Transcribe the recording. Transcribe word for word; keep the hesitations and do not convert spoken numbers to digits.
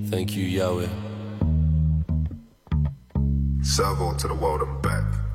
Thank you, Yahweh. Salvo to the world and back.